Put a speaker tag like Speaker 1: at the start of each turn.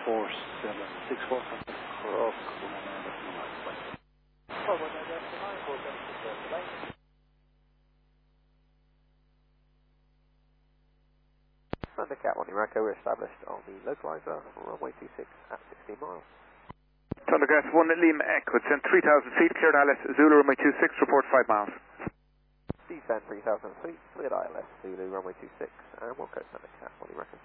Speaker 1: 4764 Crook, 1
Speaker 2: Thundercat 1 Echo, we're established on the localizer for runway 26 at 16 miles.
Speaker 3: Thundercat 1 Lima Echo, descend 3,000 feet, cleared ILS, Zulu runway 26, report 5 miles.
Speaker 2: Descend 3,000 feet, cleared ILS, Zulu runway 26, and we'll go Thundercat 1 Echo.